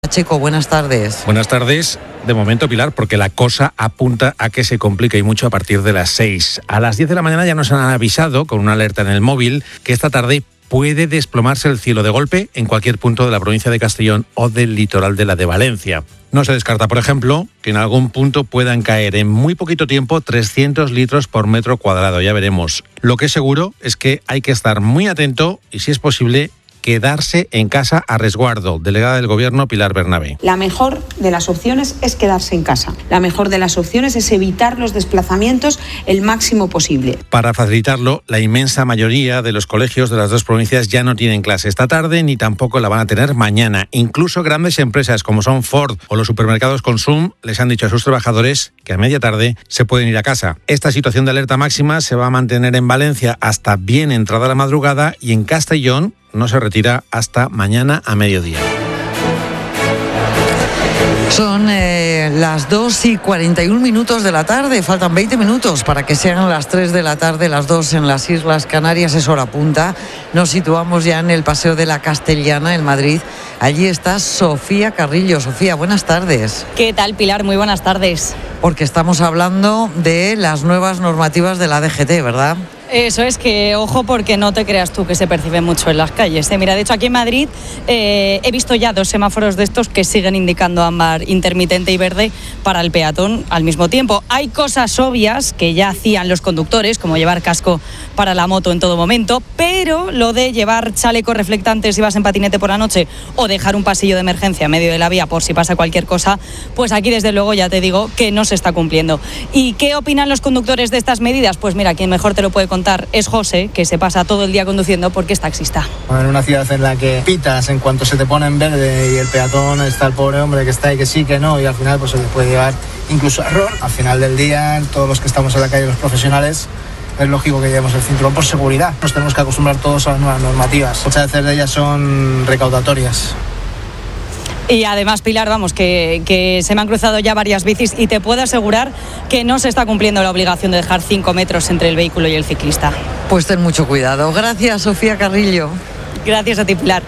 Pacheco, buenas tardes. Buenas tardes. De momento, Pilar, porque la cosa apunta a que se complique y mucho a partir de las 6. A las 10 de la mañana ya nos han avisado, con una alerta en el móvil, que esta tarde puede desplomarse el cielo de golpe en cualquier punto de la provincia de Castellón o del litoral de la de Valencia. No se descarta, por ejemplo, que en algún punto puedan caer en muy poquito tiempo 300 litros por metro cuadrado. Ya veremos. Lo que es seguro es que hay que estar muy atento y, si es posible, quedarse en casa a resguardo. Delegada del Gobierno, Pilar Bernabé. La mejor de las opciones es quedarse en casa. La mejor de las opciones es evitar los desplazamientos el máximo posible. Para facilitarlo, la inmensa mayoría de los colegios de las dos provincias ya no tienen clase esta tarde ni tampoco la van a tener mañana. Incluso grandes empresas como son Ford o los supermercados Consum les han dicho a sus trabajadores que a media tarde se pueden ir a casa. Esta situación de alerta máxima se va a mantener en Valencia hasta bien entrada la madrugada y en Castellón no se retira hasta mañana a mediodía. Son las 2:41 de la tarde, faltan 20 minutos para que sean las 3 de la tarde, las 2 en las Islas Canarias, es hora punta. Nos situamos ya en el Paseo de la Castellana, en Madrid. Allí está Sofía Carrillo. Sofía, buenas tardes. ¿Qué tal, Pilar? Muy buenas tardes. Porque estamos hablando de las nuevas normativas de la DGT, ¿verdad? Eso es, que ojo, porque no te creas tú que se percibe mucho en las calles. Mira, de hecho aquí en Madrid he visto ya 2 semáforos de estos que siguen indicando ámbar intermitente y verde para el peatón al mismo tiempo. Hay cosas obvias que ya hacían los conductores, como llevar casco para la moto en todo momento, pero lo de llevar chalecos reflectantes si vas en patinete por la noche o dejar un pasillo de emergencia en medio de la vía por si pasa cualquier cosa, pues aquí desde luego ya te digo que no se está cumpliendo. ¿Y qué opinan los conductores de estas medidas? Pues mira, quien mejor te lo puede contar es José, que se pasa todo el día conduciendo porque es taxista. En una ciudad en la que pitas en cuanto se te pone en verde y el peatón está el pobre hombre que está ahí que sí, que no, y al final pues se le puede llevar incluso error. Al final del día, todos los que estamos en la calle, los profesionales, es lógico que llevemos el cinturón por seguridad. Nos tenemos que acostumbrar todos a las nuevas normativas. Muchas veces de ellas son recaudatorias. Y además, Pilar, vamos, que se me han cruzado ya varias bicis y te puedo asegurar que no se está cumpliendo la obligación de dejar 5 metros entre el vehículo y el ciclista. Pues ten mucho cuidado. Gracias, Sofía Carrillo. Gracias a ti, Pilar.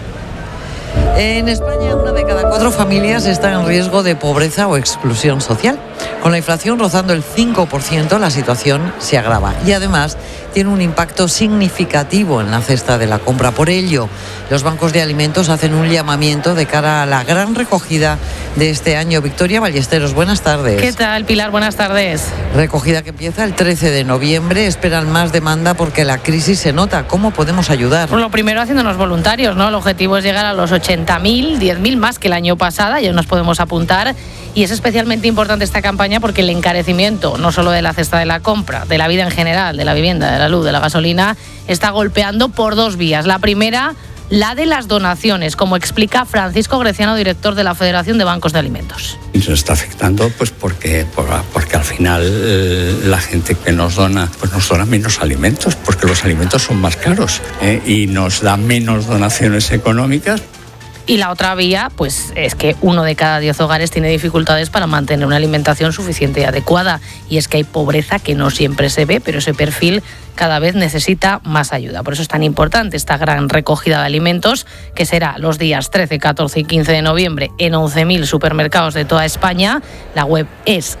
En España, 1 de cada 4 familias está en riesgo de pobreza o exclusión social. Con la inflación rozando el 5%, la situación se agrava y además tiene un impacto significativo en la cesta de la compra. Por ello, los bancos de alimentos hacen un llamamiento de cara a la gran recogida de este año. Victoria Ballesteros, buenas tardes. ¿Qué tal, Pilar? Buenas tardes. Recogida que empieza el 13 de noviembre. Esperan más demanda porque la crisis se nota. ¿Cómo podemos ayudar? Pues lo primero, haciéndonos voluntarios, ¿no? El objetivo es llegar a los 80.000, 10.000 más que el año pasado. Ya nos podemos apuntar. Y es especialmente importante esta campaña porque el encarecimiento, no solo de la cesta de la compra, de la vida en general, de la vivienda, de la luz, de la gasolina, está golpeando por 2 vías. La primera, la de las donaciones, como explica Francisco Greciano, director de la Federación de Bancos de Alimentos. Nos está afectando pues porque al final la gente que nos dona pues nos dona menos alimentos, porque los alimentos son más caros, y nos da menos donaciones económicas. Y la otra vía, pues es que 1 de cada 10 hogares tiene dificultades para mantener una alimentación suficiente y adecuada. Y es que hay pobreza que no siempre se ve, pero ese perfil cada vez necesita más ayuda. Por eso es tan importante esta gran recogida de alimentos, que será los días 13, 14 y 15 de noviembre en 11.000 supermercados de toda España. La web es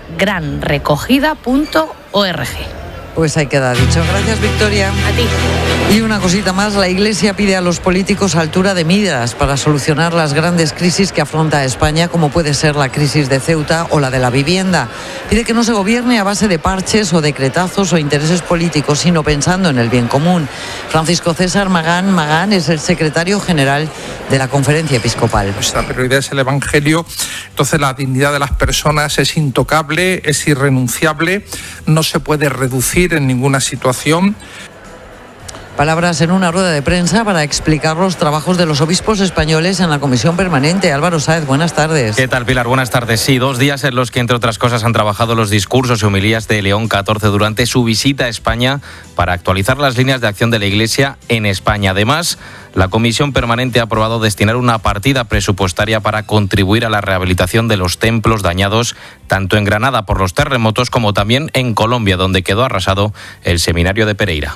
granrecogida.org. Pues ahí queda dicho. Gracias, Victoria. A ti. Y una cosita más, la Iglesia pide a los políticos altura de miras para solucionar las grandes crisis que afronta España, como puede ser la crisis de Ceuta o la de la vivienda. Pide que no se gobierne a base de parches o decretazos o intereses políticos, sino pensando en el bien común. Francisco César Magán es el secretario general de la Conferencia Episcopal. Nuestra prioridad es el Evangelio, entonces la dignidad de las personas es intocable, es irrenunciable, no se puede reducir en ninguna situación. Palabras en una rueda de prensa para explicar los trabajos de los obispos españoles en la Comisión Permanente. Álvaro Sáez, buenas tardes. ¿Qué tal, Pilar? Buenas tardes. Sí, 2 días en los que, entre otras cosas, han trabajado los discursos y homilías de León XIV durante su visita a España para actualizar las líneas de acción de la Iglesia en España. Además, la Comisión Permanente ha aprobado destinar una partida presupuestaria para contribuir a la rehabilitación de los templos dañados tanto en Granada por los terremotos como también en Colombia, donde quedó arrasado el seminario de Pereira.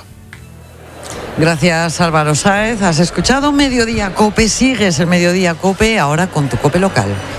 Gracias, Álvaro Sáez. Has escuchado Mediodía COPE, sigues el Mediodía COPE ahora con tu COPE local.